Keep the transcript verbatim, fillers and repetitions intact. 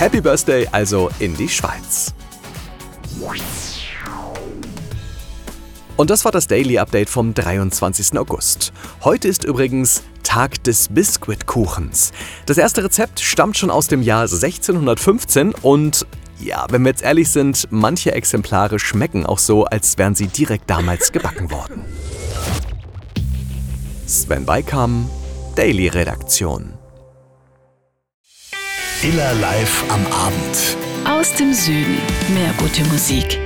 Happy Birthday also in die Schweiz. Und das war das Daily Update vom dreiundzwanzigsten August. Heute ist übrigens Tag des Biskuitkuchens. Das erste Rezept stammt schon aus dem Jahr sechzehnhundertfünfzehn und ja, wenn wir jetzt ehrlich sind, manche Exemplare schmecken auch so, als wären sie direkt damals gebacken worden. Sven Beikam, Daily Redaktion. Iller live am Abend. Aus dem Süden. Mehr gute Musik.